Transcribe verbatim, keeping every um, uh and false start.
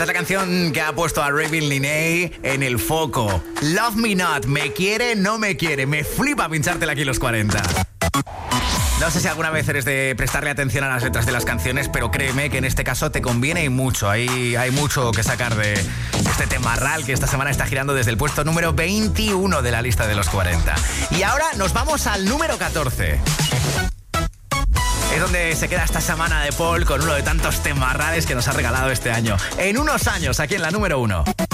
Esta es la canción que ha puesto a Raven Linney en el foco. Love Me Not, me quiere, no me quiere. Me flipa pinchártela aquí los cuarenta. No sé si alguna vez eres de prestarle atención a las letras de las canciones, pero créeme que en este caso te conviene y mucho. Hay, hay mucho que sacar de este temarral que esta semana está girando desde el puesto número veintiuno de la lista de los cuarenta. Y ahora nos vamos al número catorce. Es donde se queda esta semana de Paul con uno de tantos temarrales que nos ha regalado este año. En unos años, aquí en la número uno.